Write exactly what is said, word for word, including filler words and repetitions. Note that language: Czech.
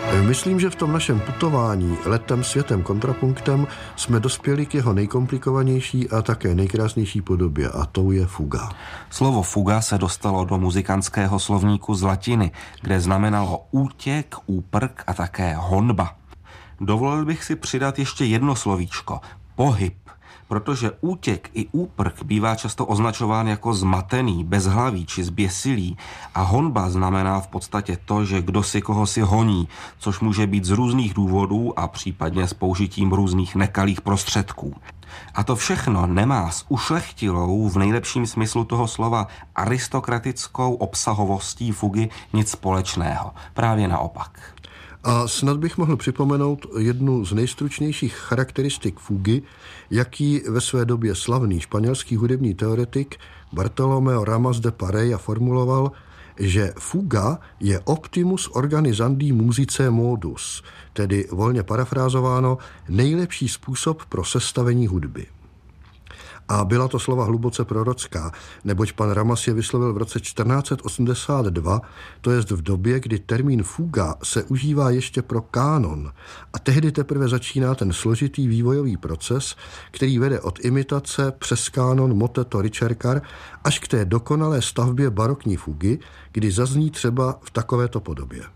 Myslím, že v tom našem putování letem světem kontrapunktem jsme dospěli k jeho nejkomplikovanější a také nejkrásnější podobě, a tou je fuga. Slovo fuga se dostalo do muzikantského slovníku z latiny, kde znamenalo útěk, úprk a také honba. Dovolil bych si přidat ještě jedno slovíčko – pohyb, protože útěk i úprk bývá často označován jako zmatený, bezhlavý či zběsilý a honba znamená v podstatě to, že kdo si koho si honí, což může být z různých důvodů a případně s použitím různých nekalých prostředků. A to všechno nemá s ušlechtilou, v nejlepším smyslu toho slova, aristokratickou obsahovostí fugy nic společného. Právě naopak. A snad bych mohl připomenout jednu z nejstručnějších charakteristik fugy, jaký ve své době slavný španělský hudební teoretik Bartolomeo Ramas de Pareja formuloval, že fuga je optimus organizandi musicae modus, tedy volně parafrázováno nejlepší způsob pro sestavení hudby. A byla to slova hluboce prorocká, neboť pan Ramas je vyslovil v roce čtrnáct set osmdesát dva, to jest v době, kdy termín fuga se užívá ještě pro kánon. A tehdy teprve začíná ten složitý vývojový proces, který vede od imitace přes kánon moteto ricercar až k té dokonalé stavbě barokní fugy, kdy zazní třeba v takovéto podobě.